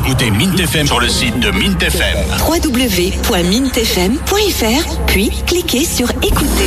Écoutez Mint FM sur le site de Mint FM. www.mintfm.fr, puis cliquez sur écouter.